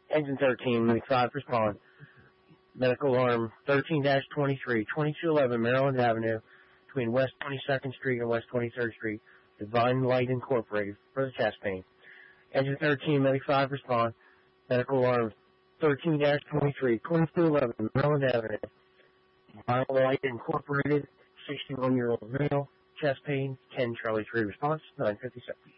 Engine 13, Medic 5, respond. Medical alarm 13-23, 2211 Maryland Avenue, between West 22nd Street and West 23rd Street, Divine Light Incorporated, for the chest pain. Engine 13, Medic 5, respond. Medical alarm 13-23, 2211 Maryland Avenue, Divine Light Incorporated, 61-year-old male, chest pain, 10 Charlie 3 response, 957.